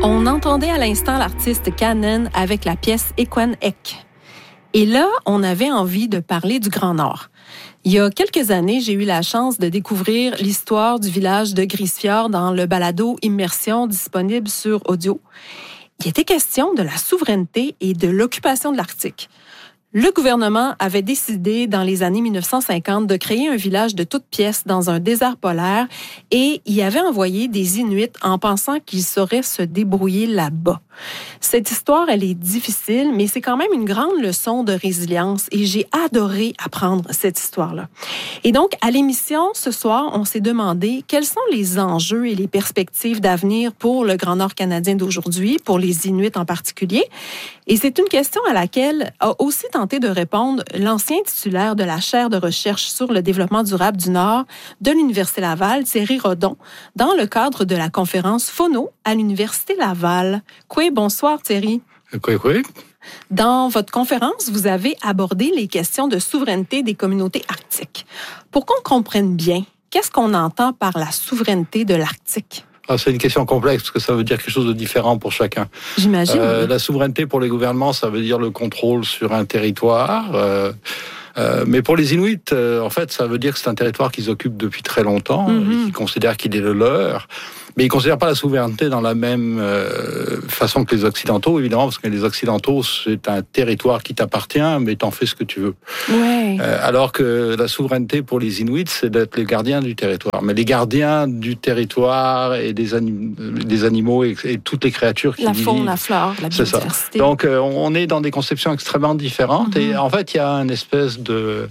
On entendait à l'instant l'artiste Kanen avec la pièce Ekwun-Ek. Et là, on avait envie de parler du Grand Nord. Il y a quelques années, j'ai eu la chance de découvrir l'histoire du village de Grisfjord dans le balado Immersion disponible sur audio. Il était question de la souveraineté et de l'occupation de l'Arctique. Le gouvernement avait décidé dans les années 1950 de créer un village de toutes pièces dans un désert polaire et y avait envoyé des Inuits en pensant qu'ils sauraient se débrouiller là-bas. Cette histoire, elle est difficile, mais c'est quand même une grande leçon de résilience et j'ai adoré apprendre cette histoire-là. Et donc, à l'émission, ce soir, on s'est demandé quels sont les enjeux et les perspectives d'avenir pour le Grand Nord canadien d'aujourd'hui, pour les Inuits en particulier. Et c'est une question à laquelle a aussi tenté de répondre l'ancien titulaire de la chaire de recherche sur le développement durable du Nord de l'Université Laval, Thierry Rodon, dans le cadre de la conférence Phono à l'Université Laval. Bonsoir Thierry. Oui. Dans votre conférence, vous avez abordé les questions de souveraineté des communautés arctiques. Pour qu'on comprenne bien, qu'est-ce qu'on entend par la souveraineté de l'Arctique? C'est une question complexe parce que ça veut dire quelque chose de différent pour chacun. J'imagine. La souveraineté pour les gouvernements, ça veut dire le contrôle sur un territoire. Mais pour les Inuits, en fait, ça veut dire que c'est un territoire qu'ils occupent depuis très longtemps, et qu'ils considèrent qu'il est le leur. Mais ils ne considèrent pas la souveraineté dans la même façon que les Occidentaux, évidemment, parce que les Occidentaux, c'est un territoire qui t'appartient, mais t'en fais ce que tu veux. Ouais. Alors que la souveraineté pour les Inuits, c'est d'être les gardiens du territoire. Mais les gardiens du territoire et des animaux et toutes les créatures qui vivent. La faune, la flore, la biodiversité. C'est ça. Donc, on est dans des conceptions extrêmement différentes. Et en fait, il y a une espèce de...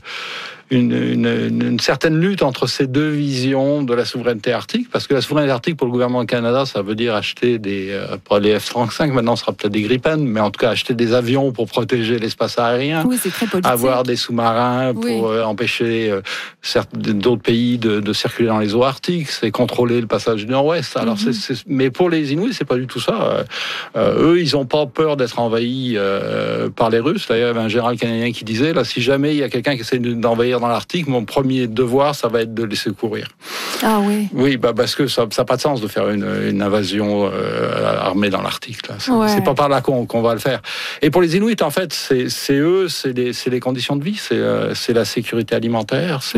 Une certaine lutte entre ces deux visions de la souveraineté arctique, parce que la souveraineté arctique pour le gouvernement du Canada, ça veut dire acheter pour les F-35, maintenant ce sera peut-être des Gripen, mais en tout cas acheter des avions pour protéger l'espace aérien, oui, c'est très politique. Avoir des sous-marins pour empêcher d'autres pays de circuler dans les eaux arctiques, c'est contrôler le passage du Nord-Ouest. Alors mais pour les Inuits, c'est pas du tout ça. Eux, ils ont pas peur d'être envahis par les Russes. D'ailleurs, il y avait un général canadien qui disait, là, si jamais il y a quelqu'un qui essaie d'envahir dans l'Arctique, mon premier devoir, ça va être de les secourir. Ah oui. Oui, parce que ça n'a pas de sens de faire une invasion armée dans l'Arctique. Là. C'est pas par là qu'on va le faire. Et pour les Inuits, en fait, c'est les conditions de vie, c'est la sécurité alimentaire, c'est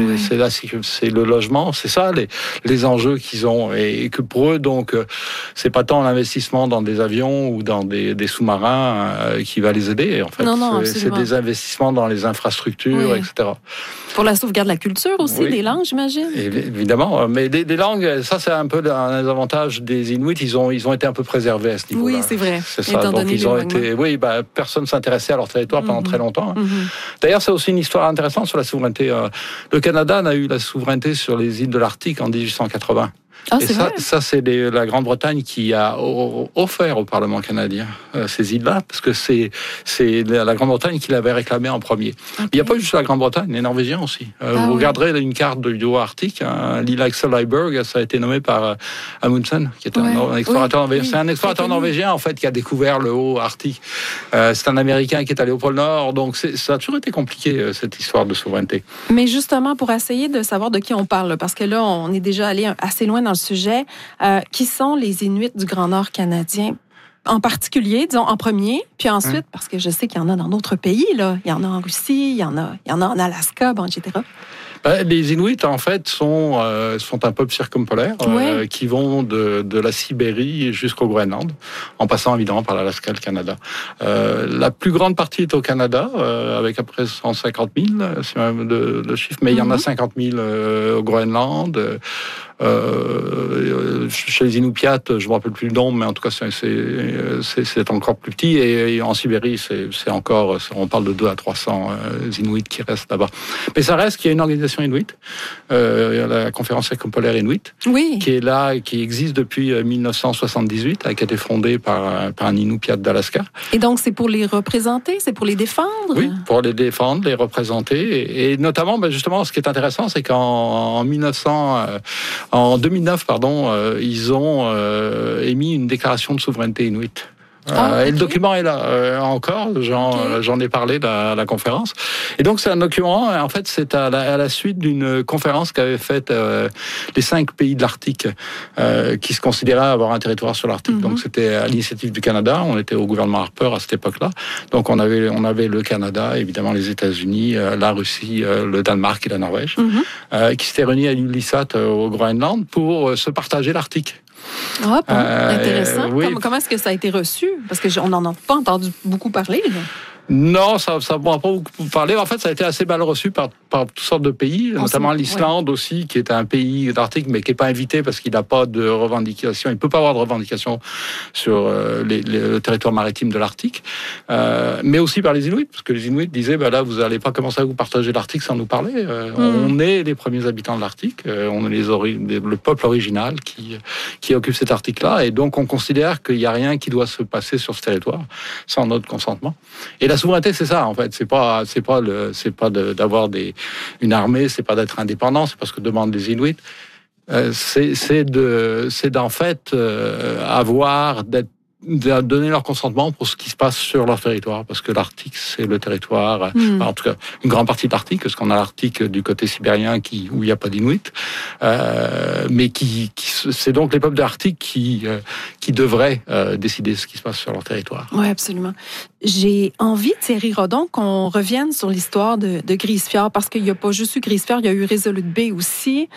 le logement, c'est ça les enjeux qu'ils ont. Et que pour eux, donc, c'est pas tant l'investissement dans des avions ou dans des sous-marins qui va les aider. En fait, c'est des investissements dans les infrastructures, etc. Pour la sauvegarde de la culture aussi, des langues, j'imagine. Évidemment, mais des langues, ça c'est un peu un des avantages des Inuits. Ils ont été un peu préservés à ce niveau-là. Oui, c'est vrai. C'est ça. Donc ils ont été. Oui, personne ne s'intéressait à leur territoire pendant très longtemps. D'ailleurs, c'est aussi une histoire intéressante sur la souveraineté. Le Canada n'a eu la souveraineté sur les îles de l'Arctique en 1880. Ah, et ça, c'est la Grande-Bretagne qui a offert au Parlement canadien ces îles-là, parce que c'est la Grande-Bretagne qui l'avait réclamé en premier. Okay. Il n'y a pas juste la Grande-Bretagne, les Norvégiens aussi. Vous regarderez une carte du haut Arctique, l'île Axel Heiberg, ça a été nommé par Amundsen, qui est un explorateur norvégien. C'est un explorateur norvégien, en fait, qui a découvert le haut Arctique. C'est un Américain qui est allé au pôle Nord, donc ça a toujours été compliqué, cette histoire de souveraineté. Mais justement, pour essayer de savoir de qui on parle, parce que là, on est déjà allé assez loin dans le sujet, qui sont les Inuits du Grand Nord canadien? En particulier, disons, en premier, puis ensuite, parce que je sais qu'il y en a dans d'autres pays, là. Il y en a en Russie, il y en a en Alaska, etc. Les Inuits, en fait, sont un peuple circumpolaire qui vont de la Sibérie jusqu'au Groenland, en passant évidemment par l'Alaska et le Canada. La plus grande partie est au Canada, avec à peu près 150 000, c'est même le chiffre, mais il y en a 50 000 au Groenland. Chez les Inupiats, je ne me rappelle plus le nombre, mais en tout cas, c'est encore plus petit. Et en Sibérie, c'est encore, on parle de 200 à 300 Inuits qui restent là-bas. Mais ça reste qu'il y a une organisation Inuit, la conférence circumpolaire Inuit, qui est là, qui existe depuis 1978, qui a été fondée par un Inupiat d'Alaska. Et donc, c'est pour les représenter, c'est pour les défendre? Oui, pour les défendre, les représenter. Et notamment, justement, ce qui est intéressant, c'est qu'en 2009, ils ont émis une déclaration de souveraineté inuite. Et le document est là encore, j'en ai parlé à la conférence. Et donc c'est un document, en fait c'est à la suite d'une conférence qu'avaient faite les 5 pays de l'Arctique qui se considéraient avoir un territoire sur l'Arctique. Donc c'était à l'initiative du Canada, on était au gouvernement Harper à cette époque-là. Donc on avait le Canada, évidemment les États-Unis, la Russie, le Danemark et la Norvège, qui s'étaient réunis à Ilulissat au Groenland pour se partager l'Arctique. Ah bon, intéressant. Oui. Comment est-ce que ça a été reçu? Parce qu'on n'en a pas entendu beaucoup parler. Là. Non, ça m'a pas beaucoup parlé. En fait, ça a été assez mal reçu par toutes sortes de pays, notamment l'Islande aussi, qui est un pays d'Arctique, mais qui n'est pas invité parce qu'il n'a pas de revendication. Il ne peut pas avoir de revendication sur le territoire maritime de l'Arctique. Mais aussi par les Inuits, parce que les Inuits disaient, là, vous n'allez pas commencer à vous partager l'Arctique sans nous parler. On est les premiers habitants de l'Arctique. On est le peuple original qui occupe cet Arctique-là. Et donc, on considère qu'il n'y a rien qui doit se passer sur ce territoire sans notre consentement. Et la souveraineté, c'est ça, en fait. C'est pas d'avoir une armée, c'est pas d'être indépendant, c'est pas ce que demandent les Inuits. C'est d'en fait de donner leur consentement pour ce qui se passe sur leur territoire, parce que l'Arctique, c'est le territoire, en tout cas, une grande partie de l'Arctique, parce qu'on a l'Arctique du côté sibérien où il n'y a pas d'Inuit, mais c'est donc les peuples de l'Arctique qui devraient décider ce qui se passe sur leur territoire. Oui, absolument. J'ai envie, Thierry Rodon, qu'on revienne sur l'histoire de Grise-Fjord, parce qu'il n'y a pas juste eu Grise-Fjord, il y a eu Resolute Bay aussi,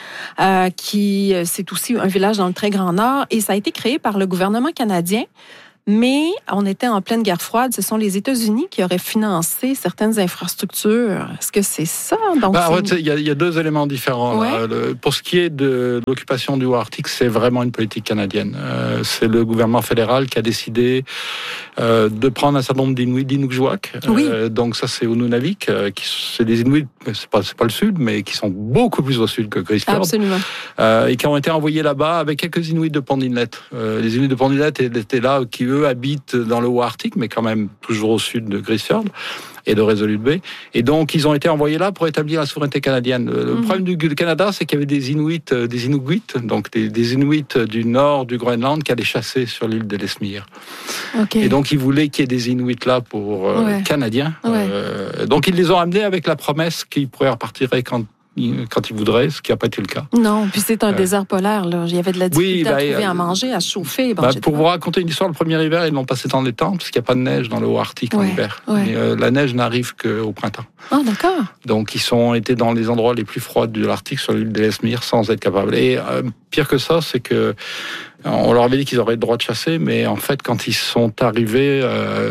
c'est aussi un village dans le très grand nord, et ça a été créé par le gouvernement canadien. Mais on était en pleine guerre froide. Ce sont les États-Unis qui auraient financé certaines infrastructures. Est-ce que c'est ça? Donc, en fait, il y a 2 éléments différents. Ouais. Pour ce qui est de l'occupation du Haut-Arctique, c'est vraiment une politique canadienne. C'est le gouvernement fédéral qui a décidé de prendre un certain nombre d'Inukjuak. Donc ça, c'est au Nunavik. C'est des Inuits, c'est pas le sud, mais qui sont beaucoup plus au sud que Grise-Fjord. Absolument. Et qui ont été envoyés là-bas avec quelques Inuits de Pont Inlet. Les Inuits de Pont Inlet étaient là, qui eux habitent dans le Haut-Arctique, mais quand même toujours au sud de Grise-Fjord et de Resolute Bay. Et donc, ils ont été envoyés là pour établir la souveraineté canadienne. Le problème du Canada, c'est qu'il y avait des Inuits, donc des Inuits du nord du Groenland qui allaient chasser sur l'île d'Ellesmere. Okay. Et donc, ils voulaient qu'il y ait des Inuits là pour Canadiens. Donc, ils les ont amenés avec la promesse qu'ils pourraient repartir quand ils voudraient, ce qui n'a pas été le cas. Non, puis c'est un désert polaire, là. Il y avait de la difficulté à trouver à manger, à chauffer. Pour vous raconter une histoire, le premier hiver, ils l'ont passé dans les tentes, parce qu'il n'y a pas de neige dans le Haut-Arctique en hiver. Mais, la neige n'arrive qu'au printemps. Ah, d'accord. Donc, ils ont été dans les endroits les plus froids de l'Arctique, sur l'île d'Ellesmere, sans être capables. Et pire que ça, c'est que on leur avait dit qu'ils auraient le droit de chasser, mais en fait, quand ils sont arrivés,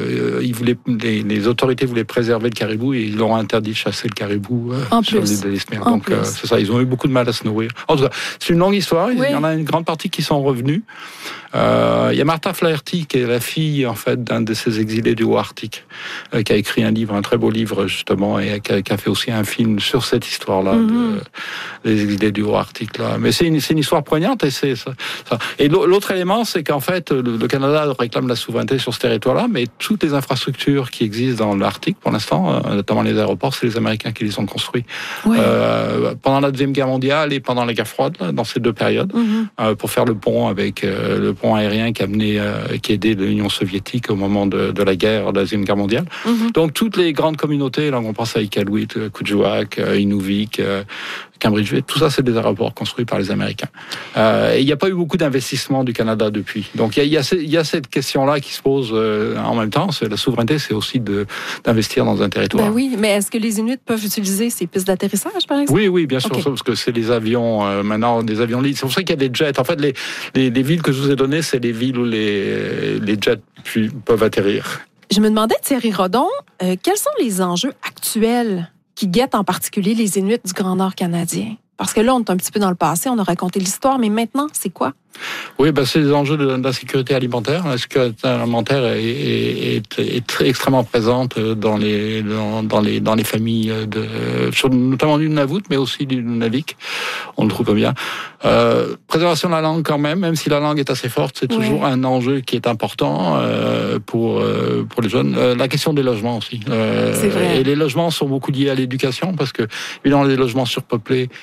les autorités voulaient préserver le caribou et ils leur ont interdit de chasser le caribou sur l'île d'Ellesmere. Donc, c'est ça, ils ont eu beaucoup de mal à se nourrir. En tout cas, c'est une longue histoire. Il y en a une grande partie qui sont revenus. Il y a Martha Flaherty, qui est la fille, en fait, d'un de ces exilés du Haut-Arctique, qui a écrit un très beau livre, justement, et qui a fait aussi un film sur cette histoire-là, des exilés du Haut-Arctique, là. Mais c'est une histoire poignante, et c'est ça. Et l'autre élément, c'est qu'en fait, le Canada réclame la souveraineté sur ce territoire-là, mais toutes les infrastructures qui existent dans l'Arctique, pour l'instant, notamment les aéroports, c'est les Américains qui les ont construits. Pendant la Deuxième Guerre mondiale et pendant la guerre froide, là, dans ces 2 périodes, pour faire le pont avec le pont aérien qui aidait l'Union soviétique au moment de la guerre, de la Deuxième Guerre mondiale. Donc, toutes les grandes communautés, là, on pense à Iqaluit, Kuujjuaq, Inuvik, Cambridge, tout ça, c'est des aéroports construits par les Américains. Et il n'y a pas eu beaucoup d'investissement du Canada depuis. Donc, il y a cette question-là qui se pose en même temps. La souveraineté, c'est aussi d'investir dans un territoire. Ben oui, mais est-ce que les Inuits peuvent utiliser ces pistes d'atterrissage, par exemple? Oui, bien sûr, parce que c'est les avions, maintenant, des avions lits. C'est pour ça qu'il y a des jets. En fait, les villes que je vous ai données, c'est les villes où les jets peuvent atterrir. Je me demandais, Thierry Rodon, quels sont les enjeux actuels qui guettent en particulier les Inuits du Grand Nord canadien? Parce que là, on est un petit peu dans le passé, on a raconté l'histoire, mais maintenant, c'est quoi? Oui, c'est les enjeux de la sécurité alimentaire. La sécurité alimentaire est extrêmement présente dans les familles, notamment du Nunavut, mais aussi du Nunavik. On le trouve bien. Préservation de la langue quand même si la langue est assez forte, c'est toujours un enjeu qui est important pour les jeunes. La question des logements aussi. C'est vrai. Et les logements sont beaucoup liés à l'éducation, parce que, évidemment, les logements surpeuplés,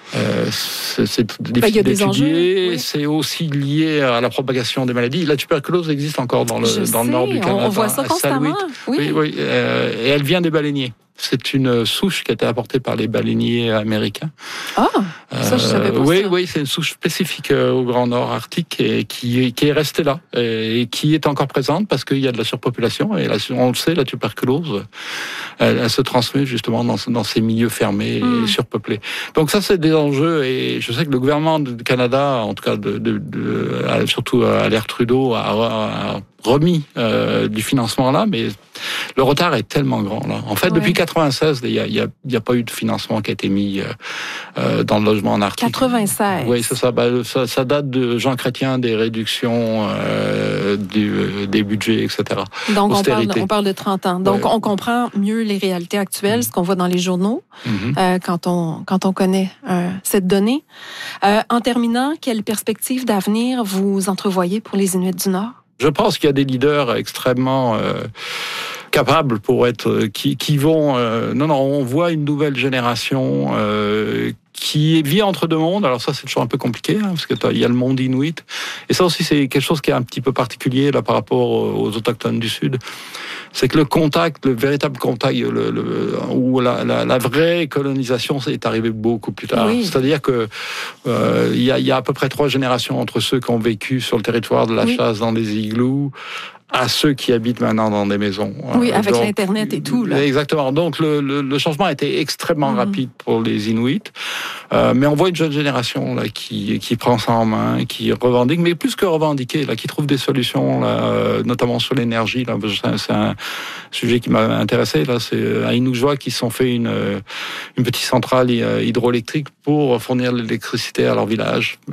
C'est difficile d'étudier. C'est aussi lié à la propagation des maladies. La tuberculose existe encore dans le nord du Canada. On voit ça constamment. Oui. Et elle vient des baleiniers. C'est une souche qui a été apportée par les baleiniers américains. Ah, ça je savais pas. Oui, c'est une souche spécifique au Grand Nord Arctique et qui est restée là et qui est encore présente parce qu'il y a de la surpopulation et on le sait, la tuberculose, elle se transmet justement dans ces milieux fermés et surpeuplés. Donc ça, c'est des enjeux et je sais que le gouvernement du Canada, en tout cas surtout à l'ère Trudeau, a remis du financement là, mais le retard est tellement grand là. En fait, depuis 96, il y a pas eu de financement qui a été mis dans le logement en Arctique. 96. Oui, c'est ça. Ça date de Jean Chrétien, des réductions des budgets, etc. Donc on parle de 30 ans. Donc on comprend mieux les réalités actuelles, ce qu'on voit dans les journaux, quand on connaît cette donnée. En terminant, quelle perspective d'avenir vous entrevoyez pour les Inuits du Nord? Je pense qu'il y a des leaders extrêmement capables pour être qui vont. On voit une nouvelle génération qui vit entre deux mondes. Alors ça, c'est toujours un peu compliqué, parce que il y a le monde inuit. Et ça aussi, c'est quelque chose qui est un petit peu particulier là par rapport aux autochtones du Sud. C'est que le véritable contact, où la vraie colonisation est arrivée beaucoup plus tard. Oui. C'est-à-dire que il y a à peu près 3 générations entre ceux qui ont vécu sur le territoire de la chasse dans des igloos à ceux qui habitent maintenant dans des maisons. Oui, avec l'Internet et tout. Là. Exactement. Donc, le changement a été extrêmement rapide pour les Inuits. Mais on voit une jeune génération là qui prend ça en main, qui revendique, mais plus que revendiquer, là, qui trouve des solutions, là, notamment sur l'énergie. Là, c'est un sujet qui m'a intéressé. Là, c'est à Inukjuak qui se sont fait une petite centrale hydroélectrique pour fournir l'électricité à leur village.